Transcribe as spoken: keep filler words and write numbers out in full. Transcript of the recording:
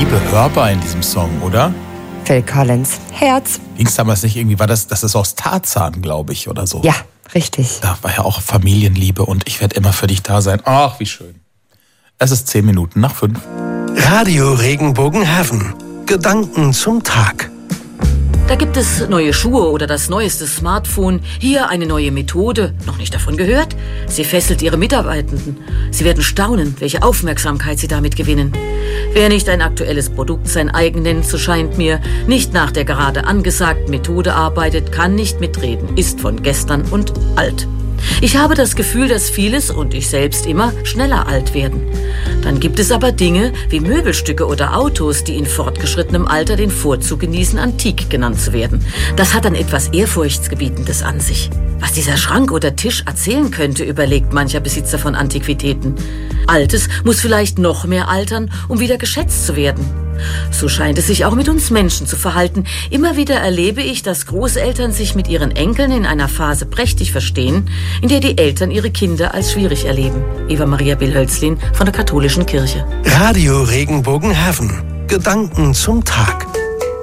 Liebe hörbar in diesem Song, oder? Phil Collins, Herz. Ging's damals nicht irgendwie, war das, das ist aus Tarzan, glaube ich, oder so? Ja, richtig. Da war ja auch Familienliebe und ich werde immer für dich da sein. Ach, wie schön. Es ist zehn Minuten nach fünf. Radio Regenbogenhaven. Gedanken zum Tag. Da gibt es neue Schuhe oder das neueste Smartphone. Hier eine neue Methode. Noch nicht davon gehört? Sie fesselt ihre Mitarbeitenden. Sie werden staunen, welche Aufmerksamkeit sie damit gewinnen. Wer nicht ein aktuelles Produkt sein eigen nennt, so scheint mir, nicht nach der gerade angesagten Methode arbeitet, kann nicht mitreden, ist von gestern und alt. Ich habe das Gefühl, dass vieles und ich selbst immer schneller alt werden. Dann gibt es aber Dinge wie Möbelstücke oder Autos, die in fortgeschrittenem Alter den Vorzug genießen, antik genannt zu werden. Das hat dann etwas Ehrfurchtsgebietendes an sich. Was dieser Schrank oder Tisch erzählen könnte, überlegt mancher Besitzer von Antiquitäten. Altes muss vielleicht noch mehr altern, um wieder geschätzt zu werden. So scheint es sich auch mit uns Menschen zu verhalten. Immer wieder erlebe ich, dass Großeltern sich mit ihren Enkeln in einer Phase prächtig verstehen, in der die Eltern ihre Kinder als schwierig erleben. Eva Maria Bill-Hölzlin von der Katholischen Kirche. Radio Regenbogenhaven. Gedanken zum Tag.